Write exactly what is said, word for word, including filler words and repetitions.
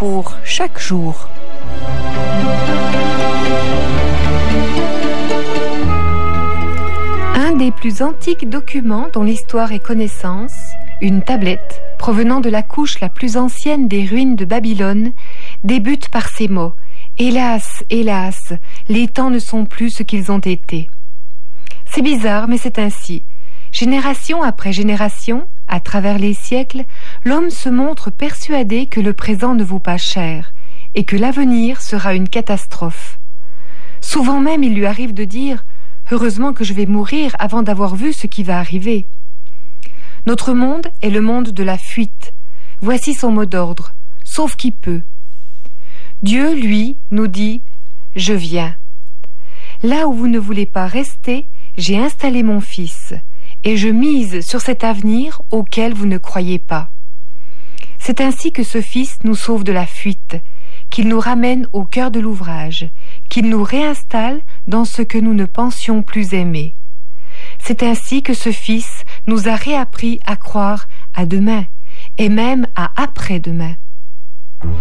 pour chaque jour. Un des plus antiques documents dont l'histoire ait connaissance, une tablette provenant de la couche la plus ancienne des ruines de Babylone, débute par ces mots « Hélas, hélas, les temps ne sont plus ce qu'ils ont été ». C'est bizarre, mais c'est ainsi. Génération après génération, à travers les siècles, l'homme se montre persuadé que le présent ne vaut pas cher et que l'avenir sera une catastrophe. Souvent même, il lui arrive de dire « Heureusement que je vais mourir avant d'avoir vu ce qui va arriver ». Notre monde est le monde de la fuite. Voici son mot d'ordre « Sauf qui peut ». Dieu, lui, nous dit « Je viens ». Là où vous ne voulez pas rester, j'ai installé mon Fils, et je mise sur cet avenir auquel vous ne croyez pas. C'est ainsi que ce Fils nous sauve de la fuite, qu'il nous ramène au cœur de l'ouvrage, qu'il nous réinstalle dans ce que nous ne pensions plus aimer. C'est ainsi que ce Fils nous a réappris à croire à demain, et même à après-demain.